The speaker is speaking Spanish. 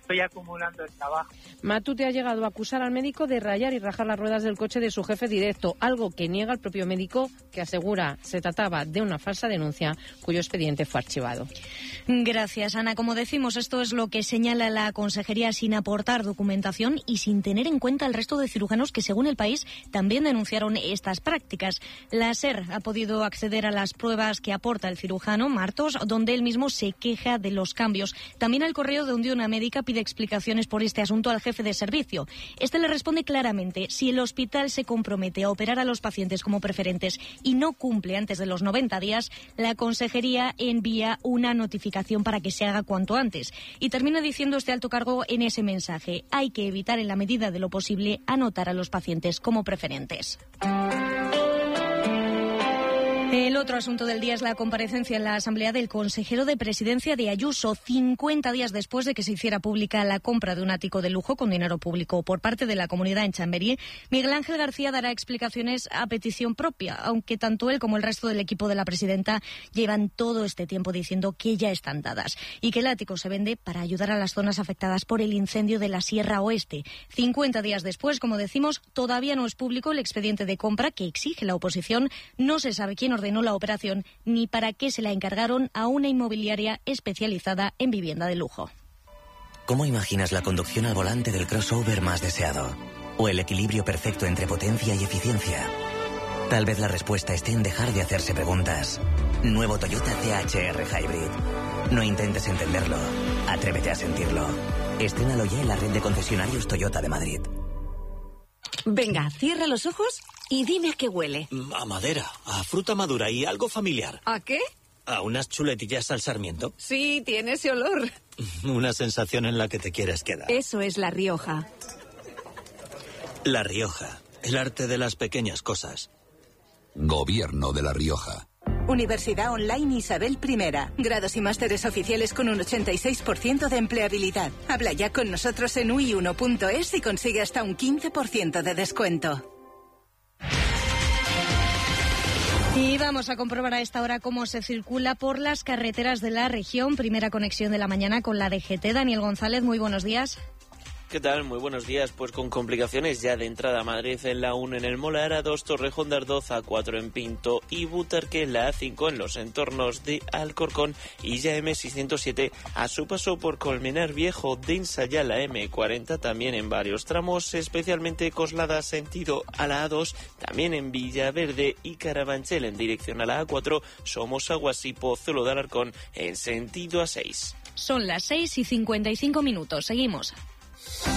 estoy acumulando el trabajo. Matute ha llegado a acusar al médico de rayar y rajar las ruedas del coche de su jefe directo, algo que niega el propio médico, que asegura se trataba de una falsa denuncia cuyo expediente fue archivado. Gracias, Ana. Como decimos, esto es lo que señala la Consejería sin aportar documentación y sin tener en cuenta el resto de cirujanos que, según El País, también denunciaron estas prácticas. La SER ha podido acceder a las pruebas que aporta el cirujano Martos, donde él mismo se queja de los cambios. También El Correo, donde una médica pide explicaciones por este asunto al jefe de servicio. Este le responde claramente: si el hospital se compromete a operar a los pacientes como preferentes y no cumple antes de los 90 días, la Consejería envía una notificación para que se haga cuanto antes. Y termina diciendo este alto cargo en ese mensaje: hay que evitar en la medida de lo posible anotar a los pacientes como preferentes. El otro asunto del día es la comparecencia en la Asamblea del consejero de Presidencia de Ayuso, 50 días después de que se hiciera pública la compra de un ático de lujo con dinero público por parte de la comunidad en Chamberí. Miguel Ángel García dará explicaciones a petición propia, aunque tanto él como el resto del equipo de la presidenta llevan todo este tiempo diciendo que ya están dadas y que el ático se vende para ayudar a las zonas afectadas por el incendio de la Sierra Oeste. 50 días después, como decimos, todavía no es público el expediente de compra que exige la oposición. No se sabe quién ordenó la operación ni para qué se la encargaron a una inmobiliaria especializada en vivienda de lujo. ¿Cómo imaginas la conducción al volante del crossover más deseado? ¿O el equilibrio perfecto entre potencia y eficiencia? Tal vez la respuesta esté en dejar de hacerse preguntas. Nuevo Toyota CHR Hybrid. No intentes entenderlo, atrévete a sentirlo. Estrénalo ya en la red de concesionarios Toyota de Madrid. Venga, cierra los ojos y dime a qué huele. A madera, a fruta madura y algo familiar. ¿A qué? A unas chuletillas al sarmiento. Sí, tiene ese olor. Una sensación en la que te quieres quedar. Eso es La Rioja. La Rioja, el arte de las pequeñas cosas. Gobierno de La Rioja. Universidad Online Isabel I. Grados y másteres oficiales con un 86% de empleabilidad. Habla ya con nosotros en ui1.es y consigue hasta un 15% de descuento. Y vamos a comprobar a esta hora cómo se circula por las carreteras de la región. Primera conexión de la mañana con la DGT. Daniel González, muy buenos días. ¿Qué tal? Muy buenos días. Pues con complicaciones ya de entrada a Madrid en la 1 en el Molar, A2 Torrejón de Ardoz, A4 en Pinto y Butarque, en la A5 en los entornos de Alcorcón y ya M607 a su paso por Colmenar Viejo de Insaya, la M40 también en varios tramos, especialmente Coslada sentido a la A2, también en Villaverde y Carabanchel en dirección a la A4, Somosaguas y Pozuelo de Alarcón en sentido A6. Son las 6:55. Seguimos.